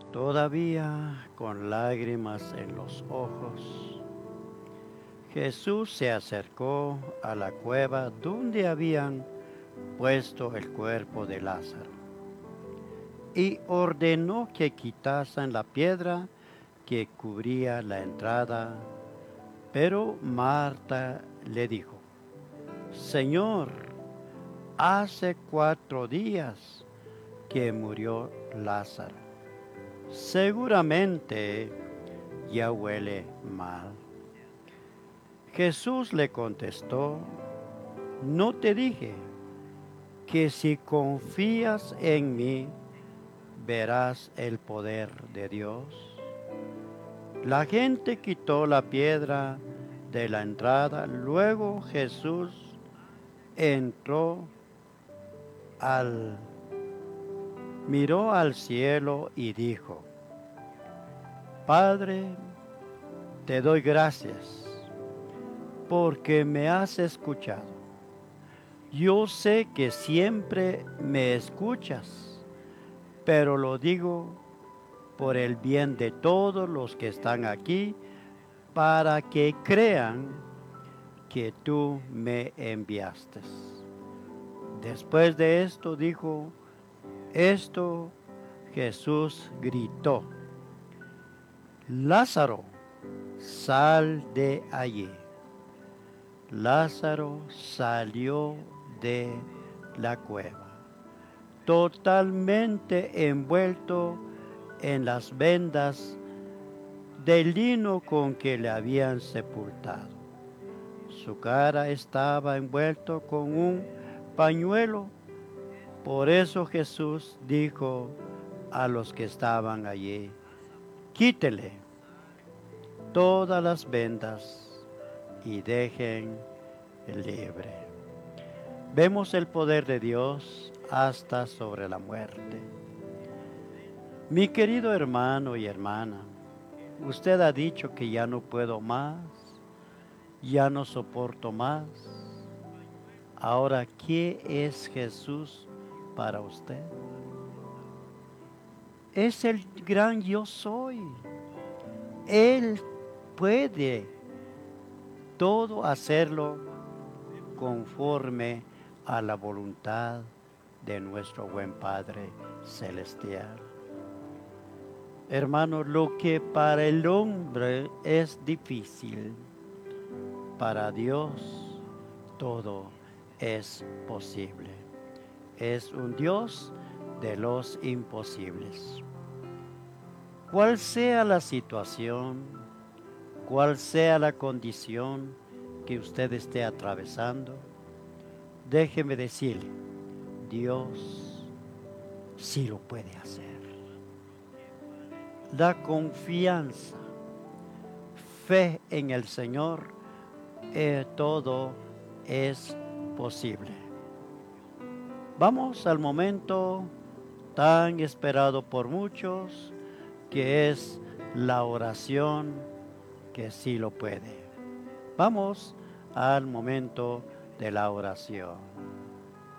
Todavía con lágrimas en los ojos, Jesús se acercó a la cueva donde habían puesto el cuerpo de Lázaro y ordenó que quitasen la piedra que cubría la entrada. Pero Marta le dijo: Señor, hace 4 días que murió Lázaro. Seguramente ya huele mal. Jesús le contestó: ¿no te dije que si confías en mí, verás el poder de Dios? La gente quitó la piedra de la entrada. Luego Jesús entró al miró al cielo y dijo: Padre, te doy gracias porque me has escuchado. Yo sé que siempre me escuchas, pero lo digo por el bien de todos los que están aquí, para que crean que tú me enviaste. Después de esto dijo esto, Jesús gritó: Lázaro, sal de allí. Lázaro salió de la cueva, totalmente envuelto en las vendas de lino con que le habían sepultado. Su cara estaba envuelto con un pañuelo. Por eso Jesús dijo a los que estaban allí: quítele todas las vendas y dejen libre. Vemos el poder de Dios hasta sobre la muerte. Mi querido hermano y hermana, usted ha dicho que ya no puedo más, ya no soporto más. Ahora, ¿qué es Jesús para usted? Es el gran yo soy. Él puede todo hacerlo conforme a la voluntad de nuestro buen Padre Celestial. Hermanos, lo que para el hombre es difícil, para Dios todo es posible. Es un Dios de los imposibles. Cual sea la situación, cual sea la condición que usted esté atravesando, déjeme decirle, Dios sí lo puede hacer. La confianza, fe en el Señor, todo es posible. Vamos al momento tan esperado por muchos, que es la oración que sí lo puede. Vamos al momento de la oración.